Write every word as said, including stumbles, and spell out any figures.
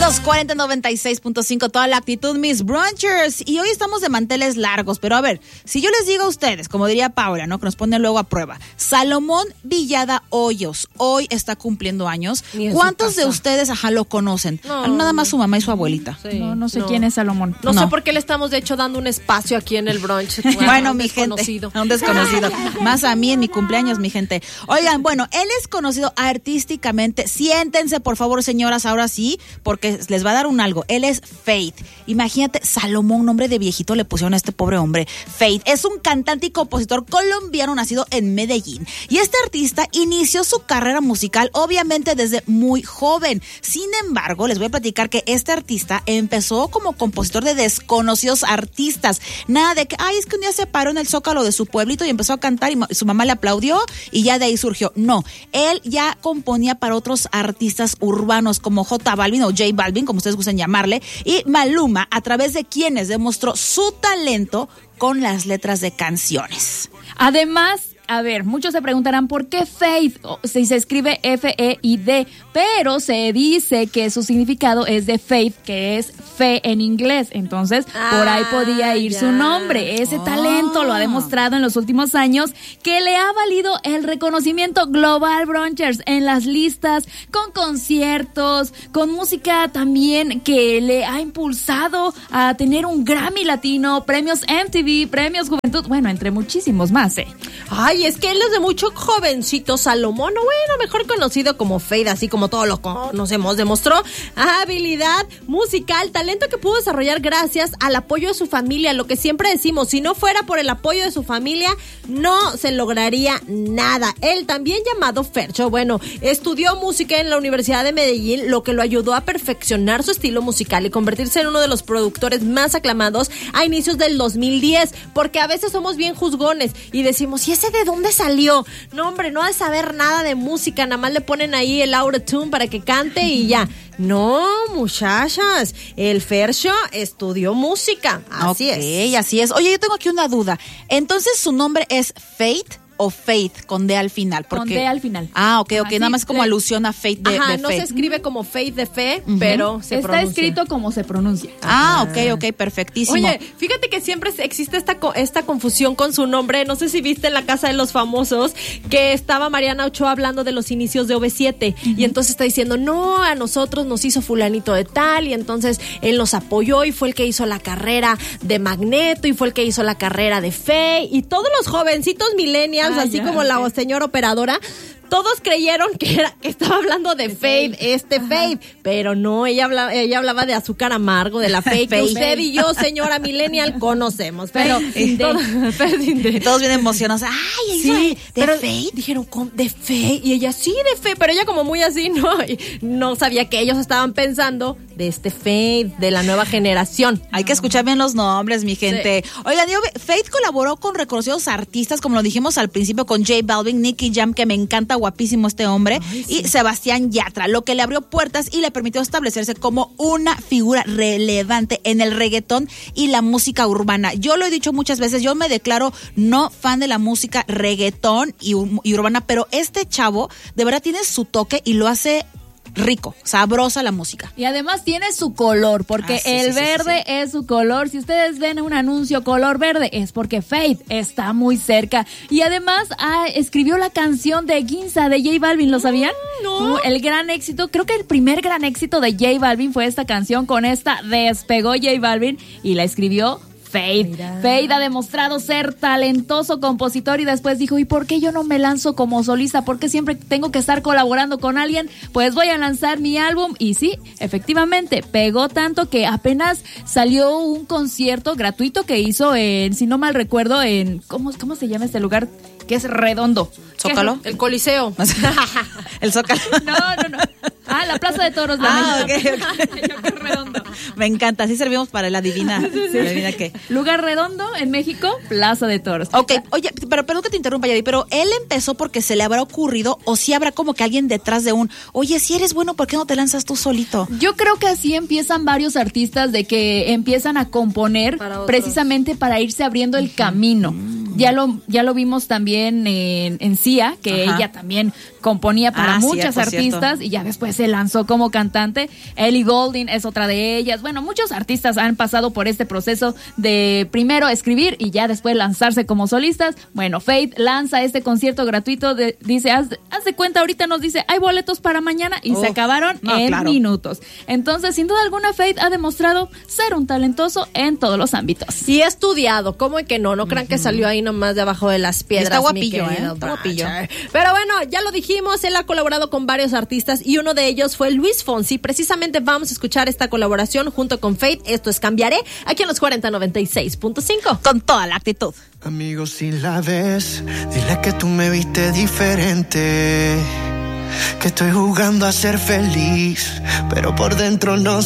Los cuarenta noventa y seis punto cinco, toda la actitud, mis brunchers. Y hoy estamos de manteles largos, pero a ver, si yo les digo a ustedes, como diría Paula, ¿no? Que nos ponen luego a prueba, Salomón Villada Hoyos, hoy está cumpliendo años. ¿Cuántos de ustedes, ajá, lo conocen? No, Nada más su mamá y su abuelita. Sí, no, no sé no. quién es Salomón. No, no sé por qué le estamos, de hecho, dando un espacio aquí en el brunch. Bueno, bueno mi gente, a un desconocido. Más a mí en mi cumpleaños, mi gente. Oigan, bueno, él es conocido artísticamente. Siéntense, por favor, señoras, ahora sí, porque les va a dar un algo. Él es Faith. Imagínate, Salomón, nombre de viejito le pusieron a este pobre hombre. Faith es un cantante y compositor colombiano nacido en Medellín. Y este artista inició su carrera musical obviamente desde muy joven. Sin embargo, les voy a platicar que este artista empezó como compositor de desconocidos artistas. Nada de que, ay, es que un día se paró en el Zócalo de su pueblito y empezó a cantar y su mamá le aplaudió y ya de ahí surgió. No, él ya componía para otros artistas urbanos como J Balvin o J Balvin, como ustedes gusten llamarle, y Maluma, a través de quienes demostró su talento con las letras de canciones. Además, a ver, muchos se preguntarán por qué Faith, si se escribe F E I D, pero se dice que su significado es de faith, que es fe en inglés. Entonces, ah, por ahí podía ir ya. su nombre. Ese oh. talento lo ha demostrado en los últimos años, que le ha valido el reconocimiento global, brunchers, en las listas, con conciertos, con música también que le ha impulsado a tener un Grammy Latino, premios M T V, premios Juventud, bueno, entre muchísimos más, ¿eh? Ay, es que él es de mucho jovencito Salomón, bueno, mejor conocido como Faith, así como todos lo conocemos. Demostró habilidad musical, talento que pudo desarrollar gracias al apoyo de su familia. Lo que siempre decimos, si no fuera por el apoyo de su familia, no se lograría nada. Él, también llamado Fercho, bueno, estudió música en la Universidad de Medellín, lo que lo ayudó a perfeccionar su estilo musical y convertirse en uno de los productores más aclamados a inicios del dos mil diez, porque a veces somos bien juzgones y decimos, ¿y ese de dónde salió? No, hombre, no ha de saber nada de música, nada más le ponen ahí el autotune para que cante y ya. No, muchachas, el Fercho estudió música, así okay, es. así es. Oye, yo tengo aquí una duda. Entonces, ¿su nombre es Faith o Faith con D al final? Porque... Con D al final. Ah, ok, ok, nada más como de... alusión a Faith de, Ajá, de no Faith. se escribe como Faith de fe, uh-huh. pero se Está pronuncia. escrito como se pronuncia. Ah, ok, ok, perfectísimo. Oye, fíjate que siempre existe esta, esta confusión con su nombre. No sé si viste en La Casa de los Famosos que estaba Mariana Ochoa hablando de los inicios de O V siete, uh-huh. y entonces está diciendo, no, a nosotros nos hizo fulanito de tal, y entonces él nos apoyó y fue el que hizo la carrera de Magneto y fue el que hizo la carrera de Faye, y todos los jovencitos millennials, ah, así ya, como okay. la señora operadora, todos creyeron que era que estaba hablando de Faith, este Faith, pero no, ella hablaba, ella hablaba de azúcar amargo, de la Faith, que usted y yo, señora millennial, conocemos, pero todo, todos bien emocionados. Ay, sí, ¿de pero Faith? Dijeron, ¿de Faith? Y ella, sí, de Faith, pero ella como muy así, no, no sabía que ellos estaban pensando de este Faith, de la nueva generación. Hay que escuchar bien los nombres, mi gente. Sí. Oigan, yo, Faith colaboró con reconocidos artistas, como lo dijimos al principio, con J Balvin, Nicky Jam, que me encanta, guapísimo este hombre, ay, sí. y Sebastián Yatra, lo que le abrió puertas y le permitió establecerse como una figura relevante en el reggaetón y la música urbana. Yo lo he dicho muchas veces, yo me declaro no fan de la música reggaetón y, y urbana, pero este chavo de verdad tiene su toque y lo hace rico, sabrosa la música. Y además tiene su color, porque ah, sí, el sí, verde sí, sí. es su color. Si ustedes ven un anuncio color verde, es porque Faith está muy cerca. Y además ah, escribió la canción de Ginza de J Balvin, ¿lo sabían? Mm, no. Uh, el gran éxito, creo que el primer gran éxito de J Balvin fue esta canción. Con esta despegó J Balvin y la escribió Faith. Mira. Faith ha demostrado ser talentoso compositor y después dijo, ¿y por qué yo no me lanzo como solista? ¿Por qué siempre tengo que estar colaborando con alguien? Pues voy a lanzar mi álbum. Y sí, efectivamente, pegó tanto que apenas salió un concierto gratuito que hizo en, si no mal recuerdo, en, ¿cómo, cómo se llama este lugar? Que es redondo. ¿Zócalo? El Coliseo. El Zócalo. No, no, no. Ah, la Plaza de Toros de ah, México. Okay, okay. Redondo. Me encanta, así servimos para la divina. Sí, sí. La divina ¿qué? Lugar redondo en México, Plaza de Toros. Ok, oye, pero perdón que te interrumpa, Yadi, pero él empezó porque se le habrá ocurrido, o si habrá como que alguien detrás de un, oye, si eres bueno, ¿por qué no te lanzas tú solito? Yo creo que así empiezan varios artistas, de que empiezan a componer para precisamente para irse abriendo el camino. Ya lo ya lo vimos también en, en Sia, que Ajá. ella también componía para ah, muchas cierto, artistas cierto. y ya después se lanzó como cantante. Ellie Goulding es otra de ellas. Bueno, muchos artistas han pasado por este proceso de primero escribir y ya después lanzarse como solistas. Bueno, Faith lanza este concierto gratuito, de, dice, haz, haz de cuenta, ahorita nos dice, hay boletos para mañana y oh, se acabaron no, en claro. minutos. Entonces, sin duda alguna, Faith ha demostrado ser un talentoso en todos los ámbitos. Y estudiado, ¿cómo es que no? No crean uh-huh. que salió ahí nomás de abajo de las piedras. Está guapillo, ¿eh? Está guapillo. Pero bueno, ya lo dijimos, él ha colaborado con varios artistas y uno de ellos fue Luis Fonsi. Precisamente vamos a escuchar esta colaboración junto con Faith. Esto es Cambiaré, aquí en los cuarenta noventa y seis punto cinco. Con toda la actitud. Amigos, si la ves, dile que tú me viste diferente, que estoy jugando a ser feliz, pero por dentro no